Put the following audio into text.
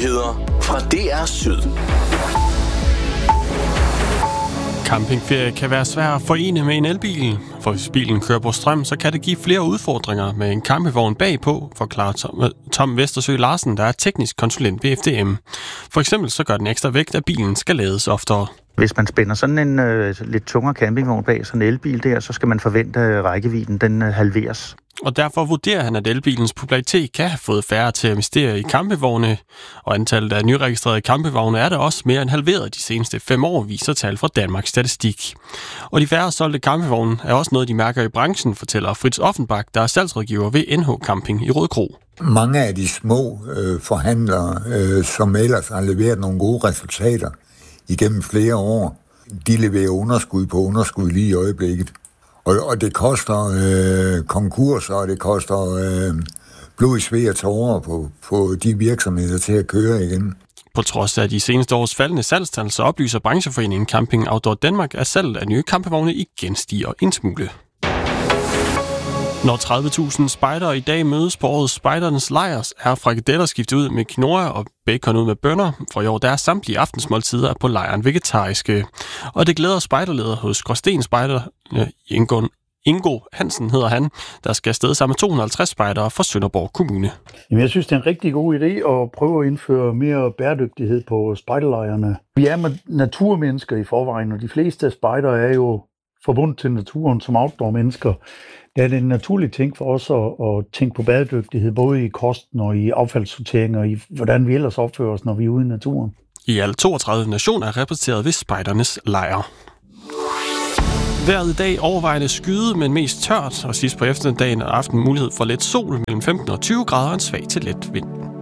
Nyheder fra DR Syd. Campingferie kan være svær at forene med en elbil, for hvis bilen kører på strøm, så kan det give flere udfordringer med en campingvogn bagpå, forklarer Tom Vestersø Larsen, der er teknisk konsulent ved FDM. For eksempel så gør den ekstra vægt, at bilen skal lades oftere. Hvis man spænder sådan en lidt tungere campingvogn bag sådan en elbil der, så skal man forvente, at rækkevidden den halveres. Og derfor vurderer han, at elbilens popularitet kan have fået færre til at investere i campingvogne, og antallet af nyregistrerede campingvogne er der også mere end halveret de seneste 5 år, viser tal fra Danmarks Statistik. Og de færre solgte campingvogne er også noget, de mærker i branchen, fortæller Fritz Offenbach, der er salgsrådgiver ved NH Camping i Rødekro. Mange af de små forhandlere, som ellers har leveret nogle gode resultater igennem flere år, de leverer underskud på underskud lige i øjeblikket. Og det koster konkurser, og det koster blod, sved og tårer på de virksomheder til at køre igen. På trods af de seneste års faldende salgstal, så oplyser brancheforeningen Camping Outdoor Danmark, at salget af nye campingvogne igen stiger en smule. Når 30.000 spejdere i dag mødes på årets Spejdernes Lejrs, er frikadeller skiftet ud med quinoa og bacon ud med bønner, for i år der er samtlige aftensmåltider på lejren vegetariske. Og det glæder spejderleder hos Gråsten Spejder, Ingo Hansen hedder han, der skal afsted sammen med 250 spejdere fra Sønderborg Kommune. Jamen, jeg synes, det er en rigtig god idé at prøve at indføre mere bæredygtighed på spejderlejrene. Vi er naturmennesker i forvejen, og de fleste af spejdere er jo forbundet til naturen som outdoor-mennesker. Det er en naturlig ting for os at tænke på bæredygtighed, både i kosten og i affaldssortering og i hvordan vi ellers opfører os, når vi er ude i naturen. I alt 32 nationer er repræsenteret ved Spejdernes Lejr. Vejret i dag overvejende skyde, men mest tørt, og sidst på eftermiddagen og aften mulighed for lidt sol mellem 15 og 20 grader og en svag til let vind.